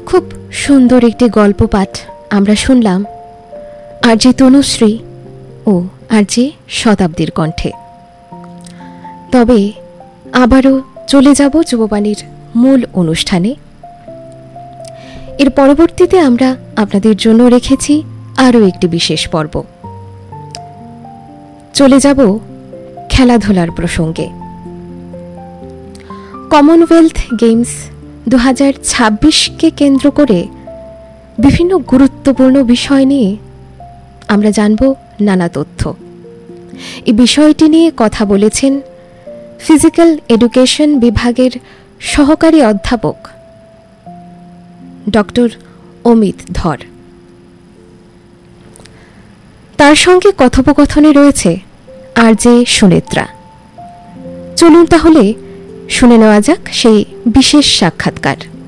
খুব সুন্দর একটি গল্প পাঠ আমরা শুনলাম আরজে তনুশ্রী ও আরজে শতাব্দীর কণ্ঠে। তবে আবারও চলে যাব যুববাণীর মূল অনুষ্ঠানে। এর পরবর্তীতে আমরা আপনাদের জন্য রেখেছি আরও একটি বিশেষ পর্ব। চলে যাব খেলাধুলার প্রসঙ্গে। কমনওয়েলথ গেমস 2026কে কেন্দ্র করে বিভিন্ন গুরুত্বপূর্ণ বিষয় নিয়ে আমরা জানব নানা তথ্য। এই বিষয়টি নিয়ে কথা বলেছেন ফিজিক্যাল এডুকেশন বিভাগের সহকারী অধ্যাপক ডক্টর অমিত ধর। তার সঙ্গে কথোপকথনে রয়েছে আরজে সুনেত্রা। চলুন তাহলে শুনে নেওয়া যাক সেই বিশেষ সাক্ষাৎকার।